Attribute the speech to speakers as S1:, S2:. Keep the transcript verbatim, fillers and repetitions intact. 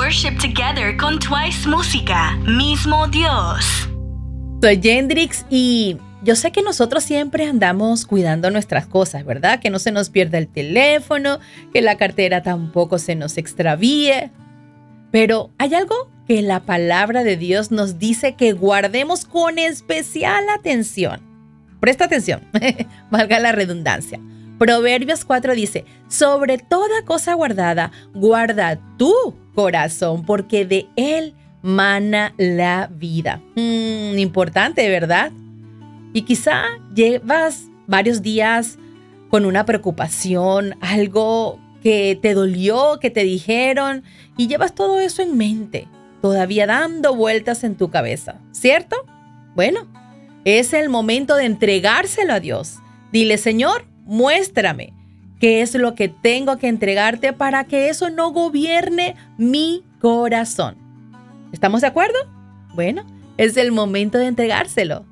S1: worship together con Twice Música, Mismo Dios.
S2: Soy Yendrix y yo sé que nosotros siempre andamos cuidando nuestras cosas, ¿verdad? Que no se nos pierda el teléfono, que la cartera tampoco se nos extravíe. Pero hay algo que la palabra de Dios nos dice que guardemos con especial atención. Presta atención, valga la redundancia. Proverbios cuatro dice, sobre toda cosa guardada, guarda tu corazón, porque de él mana la vida. Mm, importante, ¿verdad? Y quizá llevas varios días con una preocupación, algo que te dolió, que te dijeron, y llevas todo eso en mente, todavía dando vueltas en tu cabeza, ¿cierto? Bueno, es el momento de entregárselo a Dios. Dile, Señor, muéstrame qué es lo que tengo que entregarte para que eso no gobierne mi corazón. ¿Estamos de acuerdo? Bueno, es el momento de entregárselo.